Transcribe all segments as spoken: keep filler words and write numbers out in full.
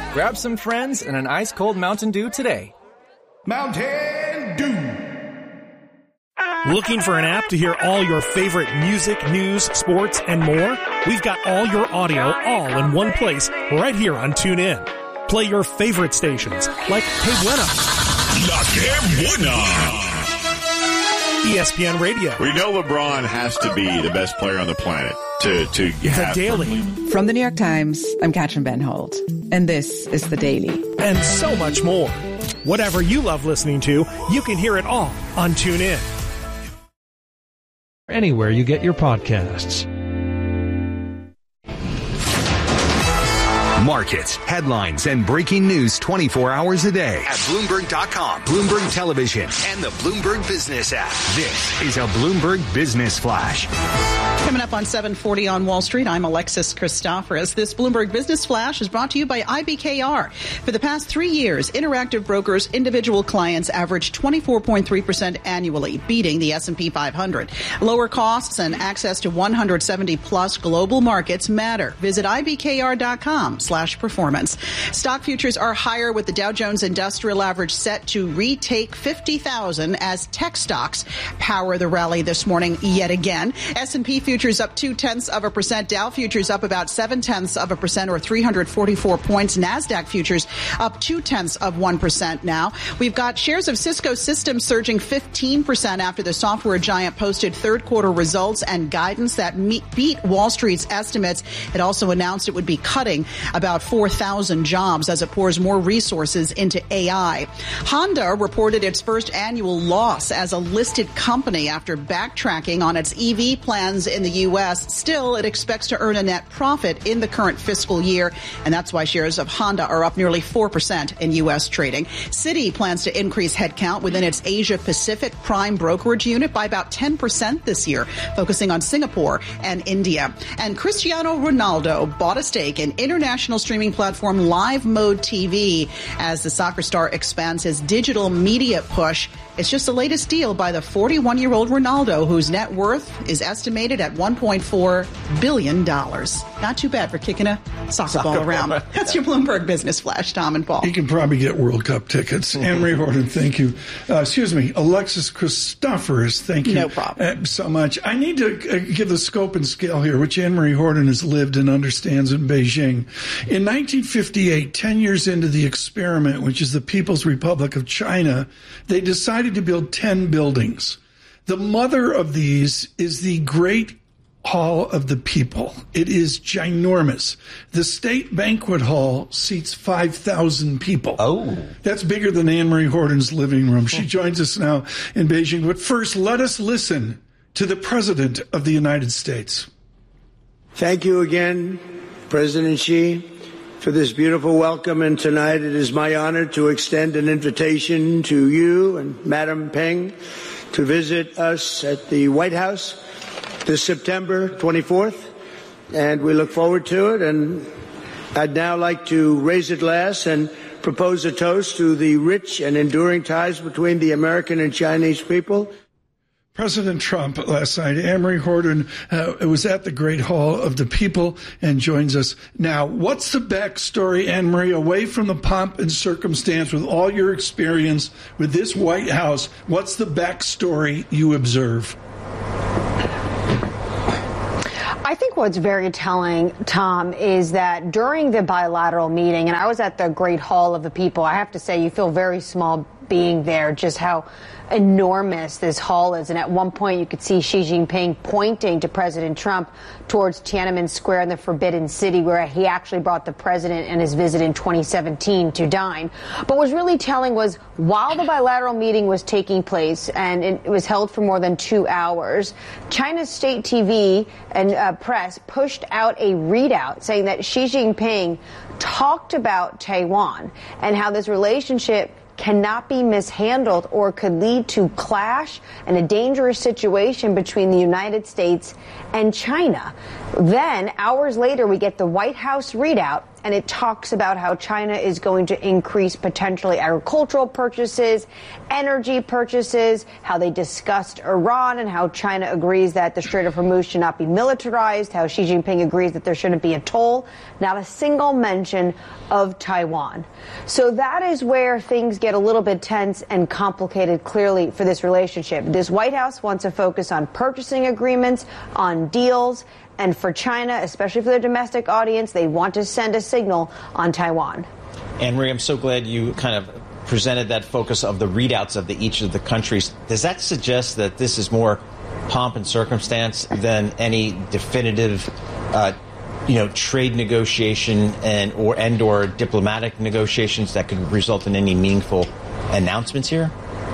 Grab some friends and an ice-cold Mountain Dew today. Mountain Dew. Looking for an app to hear all your favorite music, news, sports, and more? We've got all your audio all in one place right here on TuneIn. Play your favorite stations like Que Buena, La Que Buena, E S P N Radio. We know LeBron has to be the best player on the planet to, to have. The Daily. From the New York Times, I'm Katrin Ben Holt, and this is The Daily. And so much more. Whatever you love listening to, you can hear it all on TuneIn. Anywhere you get your podcasts. Markets, headlines, and breaking news twenty-four hours a day at Bloomberg dot com, Bloomberg Television, and the Bloomberg Business app. This is a Bloomberg Business Flash. Coming up on seven forty on Wall Street, I'm Alexis Christoforous. This Bloomberg Business Flash is brought to you by I B K R. For the past three years, Interactive Brokers' individual clients averaged twenty-four point three percent annually, beating the S and P five hundred. Lower costs and access to one hundred seventy plus global markets matter. Visit I B K R dot com slash performance. Stock futures are higher with the Dow Jones Industrial Average set to retake fifty thousand as tech stocks power the rally this morning yet again. S and P futures up two-tenths of a percent. Dow futures up about seven-tenths of a percent or three hundred forty-four points. NASDAQ futures up two-tenths of one percent now. We've got shares of Cisco Systems surging fifteen percent after the software giant posted third-quarter results and guidance that meet, beat Wall Street's estimates. It also announced it would be cutting about four thousand jobs as it pours more resources into A I. Honda reported its first annual loss as a listed company after backtracking on its E V plans in the U S. Still, it expects to earn a net profit in the current fiscal year, and that's why shares of Honda are up nearly four percent in U S trading. Citi plans to increase headcount within its Asia-Pacific prime brokerage unit by about ten percent this year, focusing on Singapore and India. And Cristiano Ronaldo bought a stake in international streaming platform Live Mode T V as the soccer star expands his digital media push. It's just the latest deal by the forty-one-year-old Ronaldo, whose net worth is estimated at one point four billion dollars. Not too bad for kicking a soccer, soccer ball around. Ball. That's your Bloomberg Business Flash, Tom and Paul. You can probably get World Cup tickets. Anne-Marie Horton, thank you. Uh, excuse me, Alexis Christoforous, thank you. No problem. Uh, so much. I need to uh, give the scope and scale here, which Anne-Marie Horton has lived and understands in Beijing. In nineteen fifty-eight, ten years into the experiment, which is the People's Republic of China, they decided to build ten buildings. The mother of these is the Great Hall of the People. It is ginormous. The State Banquet Hall seats five thousand people. Oh. That's bigger than Anne-Marie Horton's living room. She joins us now in Beijing. But first, let us listen to the President of the United States. Thank you again, President Xi, for this beautiful welcome. And tonight it is my honor to extend an invitation to you and Madam Peng to visit us at the White House this September twenty-fourth. And we look forward to it. And I'd now like to raise a glass and propose a toast to the rich and enduring ties between the American and Chinese people. President Trump last night, Anne-Marie Horton, uh, was at the Great Hall of the People and joins us now. What's the backstory, Anne-Marie, away from the pomp and circumstance, with all your experience with this White House? What's the backstory you observe? I think what's very telling, Tom, is that during the bilateral meeting, and I was at the Great Hall of the People, I have to say you feel very small being there, just how enormous this hall is. And at one point you could see Xi Jinping pointing to President Trump towards Tiananmen Square in the Forbidden City, where he actually brought the president and his visit in twenty seventeen to dine. But what was really telling was, while the bilateral meeting was taking place, and it was held for more than two hours, China's state T V and uh, press pushed out a readout saying that Xi Jinping talked about Taiwan and how this relationship cannot be mishandled or could lead to clash and a dangerous situation between the United States and China. Then, hours later, we get the White House readout, and it talks about how China is going to increase potentially agricultural purchases, energy purchases, how they discussed Iran, and how China agrees that the Strait of Hormuz should not be militarized, how Xi Jinping agrees that there shouldn't be a toll. Not a single mention of Taiwan. So that is where things get a little bit tense and complicated, clearly, for this relationship. This White House wants to focus on purchasing agreements, on deals, and for China, especially for their domestic audience, they want to send a signal on Taiwan. Anne-Marie, I'm so glad you kind of presented that focus of the readouts of the, each of the countries. Does that suggest that this is more pomp and circumstance than any definitive, uh, you know, trade negotiation and or and or diplomatic negotiations that could result in any meaningful announcements here?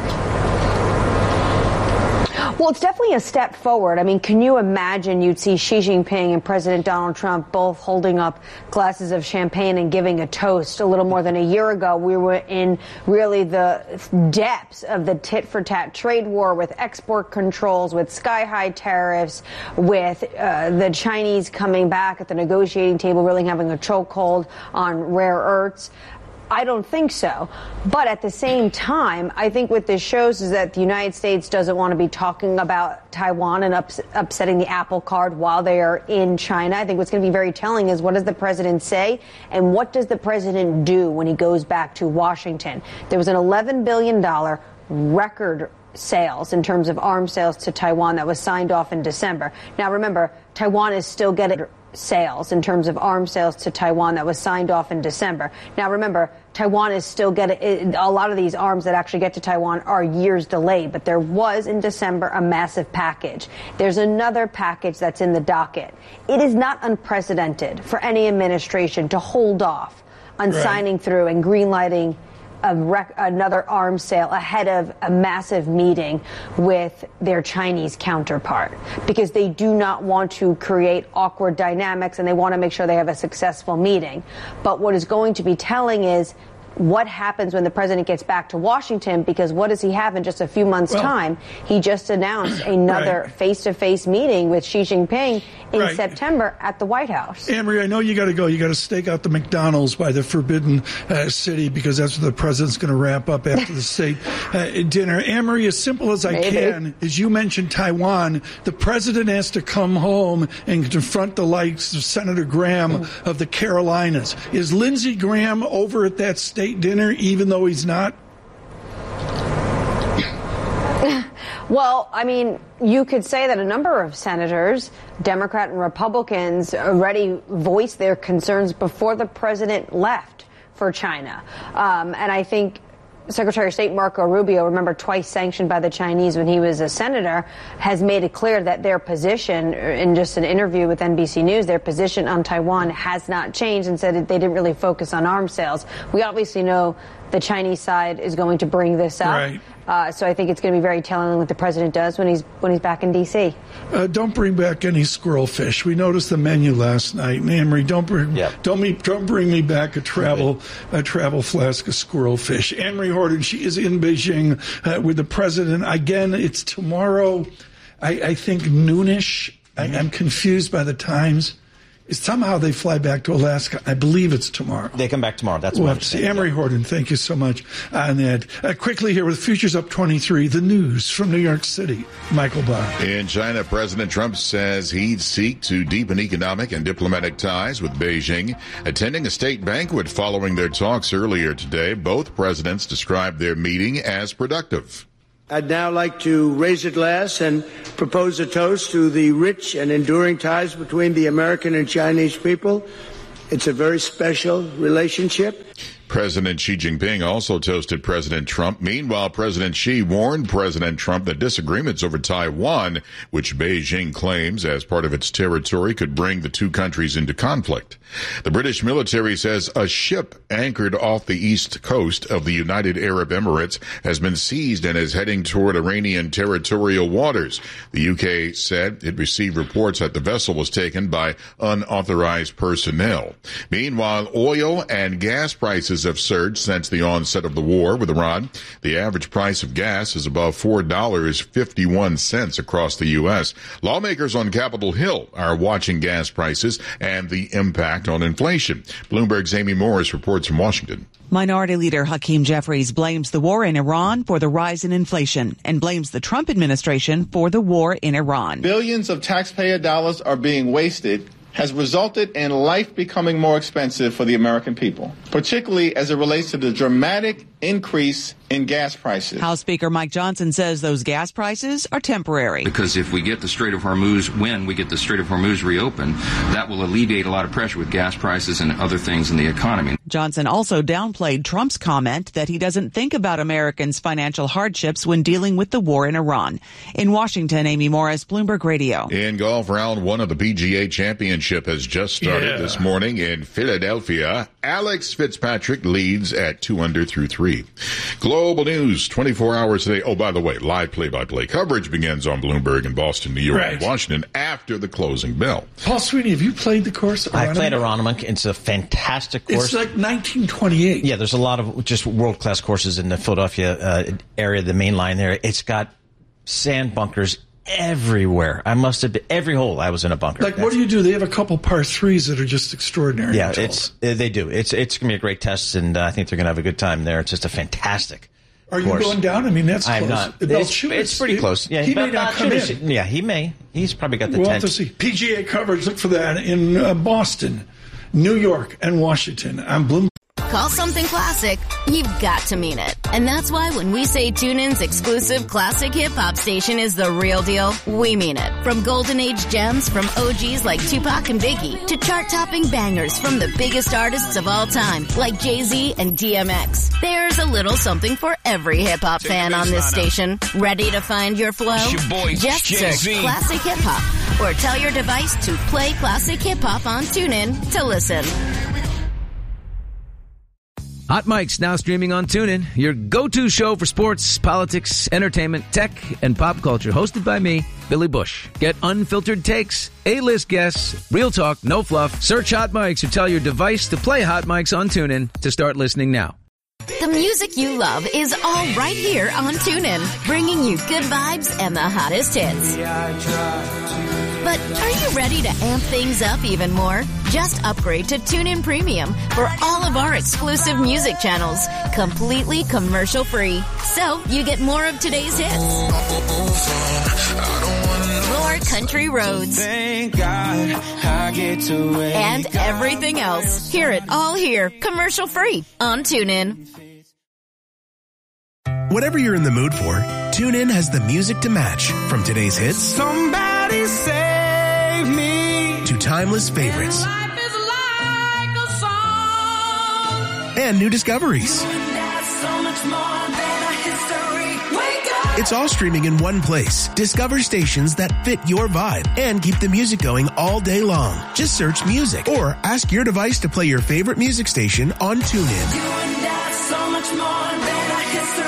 Well, it's definitely a step forward. I mean, can you imagine you'd see Xi Jinping and President Donald Trump both holding up glasses of champagne and giving a toast? A little more than a year ago, we were in really the depths of the tit-for-tat trade war with export controls, with sky-high tariffs, with uh, the Chinese coming back at the negotiating table, really having a chokehold on rare earths. I don't think so. But at the same time, I think what this shows is that the United States doesn't want to be talking about Taiwan and ups- upsetting the apple cart while they are in China. I think what's going to be very telling is what does the president say and what does the president do when he goes back to Washington? There was an eleven billion dollars record sales in terms of arms sales to Taiwan that was signed off in December. Now, remember, Taiwan is still getting sales in terms of arms sales to Taiwan that was signed off in December. Now, remember, Taiwan is still getting a lot of these arms that actually get to Taiwan are years delayed, but there was in December a massive package. There's another package that's in the docket. It is not unprecedented for any administration to hold off on right. signing through and greenlighting A rec- another arms sale ahead of a massive meeting with their Chinese counterpart because they do not want to create awkward dynamics and they want to make sure they have a successful meeting. But what is going to be telling is what happens when the president gets back to Washington, because what does he have in just a few months' well, time? He just announced another right. face-to-face meeting with Xi Jinping in right. September at the White House. Anne-Marie, I know you got to go. You got to stake out the McDonald's by the Forbidden uh, City because that's where the president's going to wrap up after the state uh, dinner. Anne-Marie, as simple as I Maybe. can, as you mentioned Taiwan, the president has to come home and confront the likes of Senator Graham mm. of the Carolinas. Is Lindsey Graham over at that state dinner, even though he's not? Well, I mean, you could say that a number of senators, Democrat and Republicans, already voiced their concerns before the president left for China. Um, and I think Secretary of State Marco Rubio, remember twice sanctioned by the Chinese when he was a senator, has made it clear that their position, in just an interview with N B C News, their position on Taiwan has not changed and said that they didn't really focus on arms sales. We obviously know the Chinese side is going to bring this up. Right. Uh, so I think it's going to be very telling what the president does when he's when he's back in D C. Uh, don't bring back any squirrel fish. We noticed the menu last night. Anne-Marie, don't bring yep. don't me don't bring me back a travel a travel flask of squirrel fish. Anne-Marie Horton, she is in Beijing uh, with the president again. It's tomorrow. I, I think noonish. Mm-hmm. I, I'm confused by the times. Somehow they fly back to Alaska. I believe it's tomorrow. They come back tomorrow. That's we'll what have to see. Anne-Marie Horton, thank you so much on that. Uh, quickly here with futures up twenty-three, the news from New York City. Michael Barr. In China, President Trump says he'd seek to deepen economic and diplomatic ties with Beijing. Attending a state banquet following their talks earlier today, both presidents described their meeting as productive. I'd now like to raise a glass and propose a toast to the rich and enduring ties between the American and Chinese people. It's a very special relationship. President Xi Jinping also toasted President Trump. Meanwhile, President Xi warned President Trump that disagreements over Taiwan, which Beijing claims as part of its territory, could bring the two countries into conflict. The British military says a ship anchored off the east coast of the United Arab Emirates has been seized and is heading toward Iranian territorial waters. The U K said it received reports that the vessel was taken by unauthorized personnel. Meanwhile, oil and gas prices have surged since the onset of the war with Iran. The average price of gas is above four dollars and fifty-one cents across the U S. Lawmakers on Capitol Hill are watching gas prices and the impact on inflation. Bloomberg's Amy Morris reports from Washington. Minority Leader Hakeem Jeffries blames the war in Iran for the rise in inflation and blames the Trump administration for the war in Iran. Billions of taxpayer dollars are being wasted has resulted in life becoming more expensive for the American people, particularly as it relates to the dramatic increase in gas prices. House Speaker Mike Johnson says those gas prices are temporary. Because if we get the Strait of Hormuz, when we get the Strait of Hormuz reopened, that will alleviate a lot of pressure with gas prices and other things in the economy. Johnson also downplayed Trump's comment that he doesn't think about Americans' financial hardships when dealing with the war in Iran. In Washington, Amy Morris, Bloomberg Radio. In golf, round one of the P G A Championship has just started Yeah. this morning in Philadelphia. Alex Fitzpatrick leads at two under through three. Global news, twenty-four hours a day. Oh, by the way, live play-by-play coverage begins on Bloomberg in Boston, New York, Right. and Washington after the closing bell. Paul Sweeney, have you played the course? I played Aronimink? Aronimink. It's a fantastic course. It's like nineteen twenty-eight. Yeah, there's a lot of just world-class courses in the Philadelphia uh, area, the main line there. It's got sand bunkers everywhere. I must have been, every hole I was in a bunker. Like, what do you do? They have a couple par threes that are just extraordinary. Yeah, I'm told. it's uh, they do. It's it's going to be a great test, and uh, I think they're going to have a good time there. It's just a fantastic Are you course. going down? I mean, that's close. I'm not. Belt It's, Shooters, it's pretty he- close. Yeah, he may Belt- not Belt come Shooters, in. Yeah, he may. He's probably got the We'll tent. have to see. P G A coverage, look for that in uh, Boston, New York, and Washington. I'm Bloomberg. Call something classic, you've got to mean it. And that's why when we say TuneIn's exclusive classic hip-hop station is the real deal, we mean it. From golden age gems from O Gs like Tupac and Biggie to chart-topping bangers from the biggest artists of all time like Jay-Z and D M X. There's a little something for every hip-hop fan on this station. Ready to find your flow? It's your boy, Just Jay-Z. search Classic Hip-Hop or tell your device to play Classic Hip-Hop on TuneIn to listen. Hot Mic's now streaming on TuneIn, your go-to show for sports, politics, entertainment, tech, and pop culture. Hosted by me, Billy Bush. Get unfiltered takes, A-list guests, real talk, no fluff. Search Hot Mic's or tell your device to play Hot Mic's on TuneIn to start listening now. The music you love is all right here on TuneIn, bringing you good vibes and the hottest hits. But are you ready to amp things up even more? Just upgrade to TuneIn Premium for all of our exclusive music channels, completely commercial-free. So you get more of today's hits, more country roads, Thank God I get to wake and everything else. Hear it all here, commercial-free on TuneIn. Whatever you're in the mood for, TuneIn has the music to match. From today's hits, Somebody save me. to timeless favorites, Life is like a song. and new discoveries. That's so much more than a history. Wake up. It's all streaming in one place. Discover stations that fit your vibe and keep the music going all day long. Just search music or ask your device to play your favorite music station on TuneIn. You and I, so much more than a history.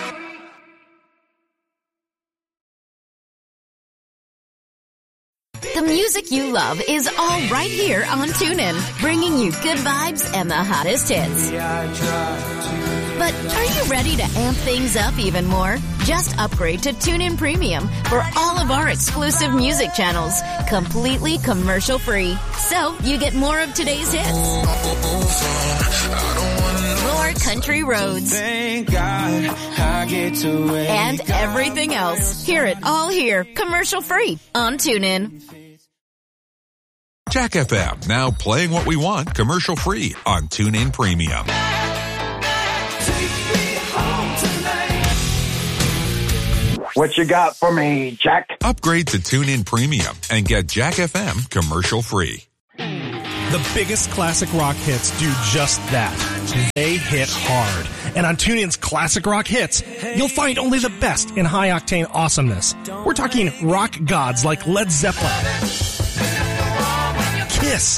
The music you love is all right here on TuneIn, bringing you good vibes and the hottest hits. But are you ready to amp things up even more? Just upgrade to TuneIn Premium for all of our exclusive music channels, completely commercial-free. So you get more of today's hits, more country roads, Thank God I get to wake and everything else. Hear it all here, commercial-free on TuneIn. Jack F M, now playing what we want commercial-free on TuneIn Premium. What you got for me, Jack? Upgrade to TuneIn Premium and get Jack F M commercial-free. The biggest classic rock hits do just that. They hit hard. And on TuneIn's Classic Rock Hits, you'll find only the best in high-octane awesomeness. We're talking rock gods like Led Zeppelin, Kiss,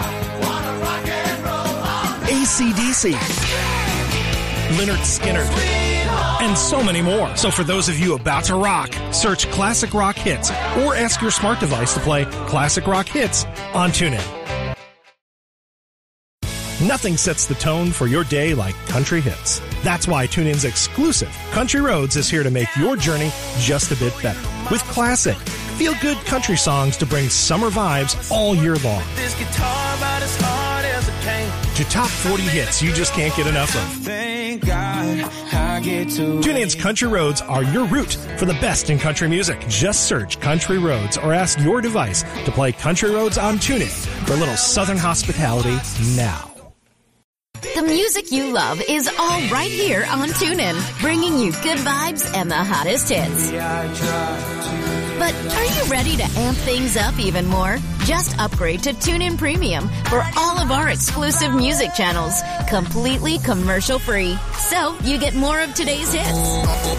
A C D C, Lynyrd Skynyrd, and so many more. So for those of you about to rock, search Classic Rock Hits or ask your smart device to play Classic Rock Hits on TuneIn. Nothing sets the tone for your day like country hits. That's why TuneIn's exclusive Country Roads is here to make your journey just a bit better. With classic, feel-good country songs to bring summer vibes all year long. This guitar about as hard as it can. To top forty hits you just can't get enough of. Thank God I get to. TuneIn's Country Roads are your route for the best in country music. Just search Country Roads or ask your device to play Country Roads on TuneIn for a little Southern hospitality now. The music you love is all right here on TuneIn, bringing you good vibes and the hottest hits. But are you ready to amp things up even more? Just upgrade to TuneIn Premium for all of our exclusive music channels, completely commercial-free. So you get more of today's hits.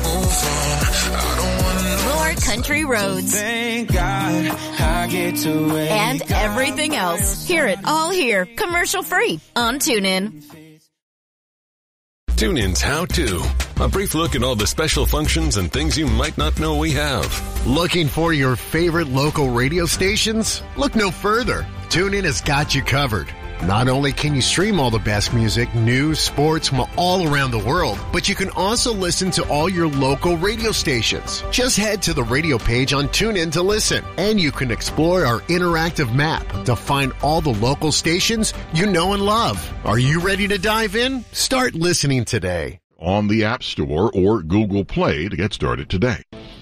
More country roads. Thank God I get to wake and everything else. Hear it all here, commercial-free on TuneIn. TuneIn's How To. A brief look at all the special functions and things you might not know we have. Looking for your favorite local radio stations? Look no further. TuneIn has got you covered. Not only can you stream all the best music, news, sports from all around the world, but you can also listen to all your local radio stations. Just head to the radio page on TuneIn to listen, and you can explore our interactive map to find all the local stations you know and love. Are you ready to dive in? Start listening today. On the App Store or Google Play to get started today.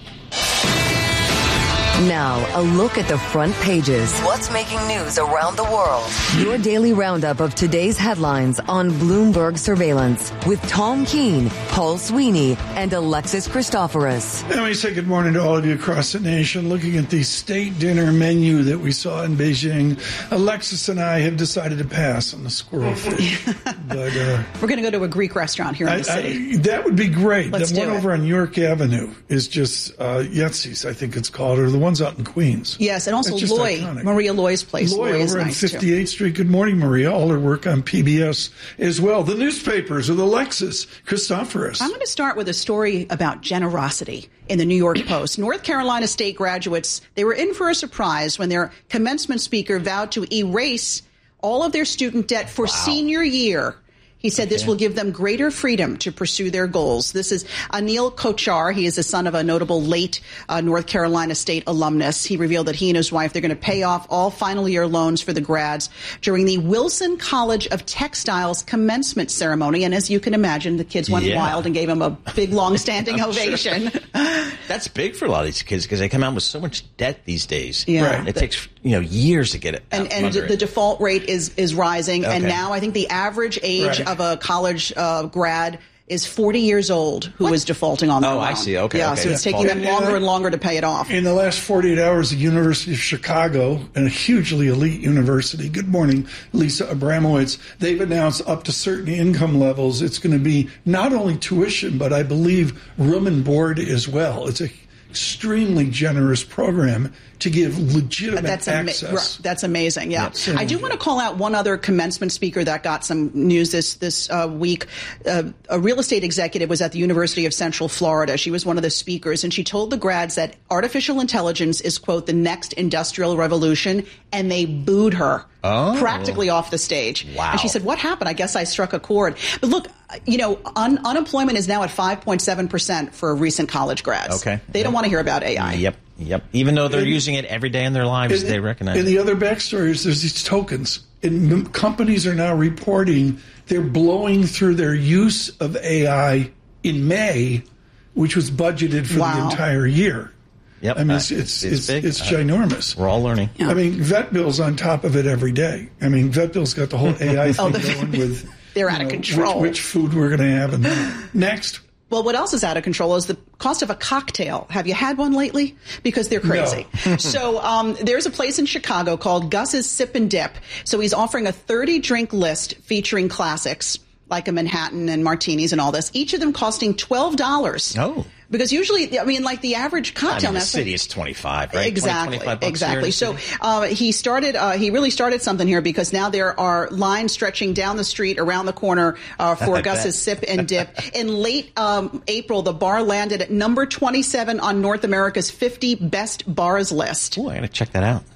Now, a look at the front pages. What's making news around the world? Your daily roundup of today's headlines on Bloomberg Surveillance with Tom Keene, Paul Sweeney, and Alexis Christoforous. Let me say good morning to all of you across the nation. Looking at the state dinner menu that we saw in Beijing, Alexis and I have decided to pass on the squirrel fish. but, uh, We're going to go to a Greek restaurant here in I, the city. I, that would be great. Let's the one do it. over on York Avenue is just uh, Yetzi's, I think it's called, or the ones out in Queens. Yes, and also It's just Loy, iconic. Maria Loy's place. Loy Loy is over on nice too. fifty-eighth Street. Good morning, Maria. All her work on P B S as well. The newspapers with Alexis Christoforous. I'm going to start with a story about generosity in the New York Post. North Carolina State graduates, they were in for a surprise when their commencement speaker vowed to erase all of their student debt for senior year. He said this will give them greater freedom to pursue their goals. This is Anil Kochar. He is the son of a notable late uh, North Carolina State alumnus. He revealed that he and his wife, they're going to pay off all final year loans for the grads during the Wilson College of Textiles commencement ceremony. And as you can imagine, the kids went Yeah. wild and gave him a big, long-standing I'm ovation. sure. That's big for a lot of these kids because they come out with so much debt these days. Yeah. Right. It takes, you know, years to get it out And, from and under the it. default rate is, is rising. And Okay. now I think the average age Right. of a college uh, grad is forty years old who is defaulting on their Oh, loan. I see. Okay, Yeah, okay. so it's Yeah. taking them Yeah. longer and longer to pay it off. In the last forty-eight hours, the University of Chicago, and a hugely elite university, good morning, Lisa Abramowitz, they've announced up to certain income levels, it's going to be not only tuition, but I believe room and board as well. It's a extremely generous program to give legitimate That's, ama- access. right, that's amazing. Yeah, Yeah. I do want to call out one other commencement speaker that got some news this this uh, week. Uh, a real estate executive was at the University of Central Florida. She was one of the speakers, and she told the grads that artificial intelligence is, quote, the next industrial revolution, and they booed her. Oh. Practically off the stage. Wow. And she said, what happened? I guess I struck a chord. But look, you know, un- unemployment is now at five point seven percent for recent college grads. Okay. They don't want to hear about A I. Yep, yep. Even though they're And- using it every day in their lives, And- they recognize And it. the other backstory is there's these tokens. And m- companies are now reporting they're blowing through their use of A I in May, which was budgeted for the Wow. entire year. Yep. I mean, Uh, it's it's it's it's, big. it's Uh, ginormous. We're all learning. I mean, VetBill's on top of it every day. I mean, VetBill's got the whole A I Oh, thing the- going with They're you out of know, control. Which, which food we're going to have in there. Next. Well, what else is out of control is the cost of a cocktail. Have you had one lately? Because they're crazy. No. so um, there's a place in Chicago called Gus's Sip and Dip. So he's offering a thirty drink list featuring classics like a Manhattan and martinis and all this, each of them costing twelve dollars. Oh. Because usually, I mean, like the average I cocktail. mean, the that's city is twenty-five, right? Exactly, twenty, twenty-five bucks here in exactly. the So city? uh, he started. Uh, he really started something here because now there are lines stretching down the street around the corner uh, for I Gus's bet. Sip and Dip. In late um, April, the bar landed at number twenty-seven on North America's fifty best bars list. Ooh, I got to check that out.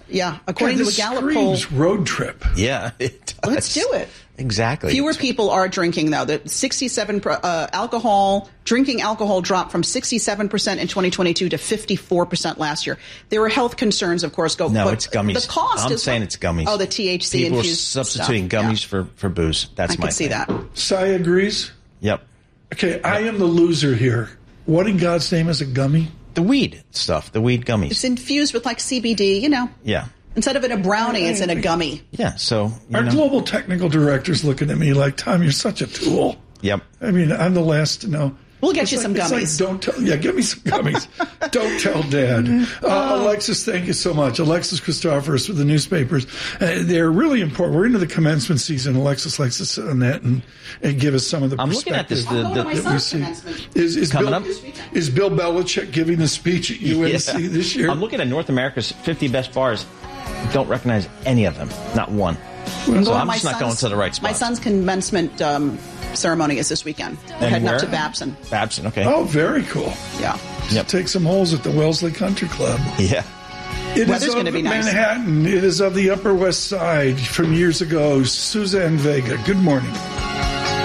Yeah, according God, to a this Gallup poll. screams road trip. Yeah, it does. Let's do it. Exactly. Fewer people are drinking, though. The sixty-seven uh, alcohol drinking alcohol dropped from sixty-seven percent in twenty twenty-two to fifty-four percent last year. There were health concerns, of course. Go. No, but it's gummies. The cost I'm is saying it's gummies. Oh, the T H C People infused are substituting stuff. gummies Yeah. for, for booze. That's I my can see thing. that. Sai agrees. Yep. Okay, I am the loser here. What in God's name is a gummy? The weed stuff. The weed gummies. It's infused with like C B D. You know. Yeah. Instead of in a brownie, it's in a gummy. Yeah. So you Our know. global technical director's looking at me like, Tom, you're such a tool. Yep. I mean, I'm the last to know. We'll get It's you like- some it's like, gummies. don't tell. Yeah, give me some gummies. Don't tell Dad. Uh, Alexis, thank you so much. Alexis Christoforous with the newspapers. Uh, they're really important. We're into the commencement season. Alexis likes to sit on that and, and give us some of the I'm looking at perspective this, the- the- that we see. Is, is, Coming Bill, up? is Bill Belichick giving the speech at U N C Yeah. this year? I'm looking at North America's fifty best bars. Don't recognize any of them. Not one. Well, So I'm my just not son's- going to the right My spot. son's commencement um, ceremony is this weekend. We're And heading where? up to Babson. Babson. Okay. Oh, very cool. Yeah. Yep. Take some holes at the Wellesley Country Club. Yeah. It Weather's is gonna of be nice. Manhattan. It is of the Upper West Side from years ago. Suzanne Vega. Good morning.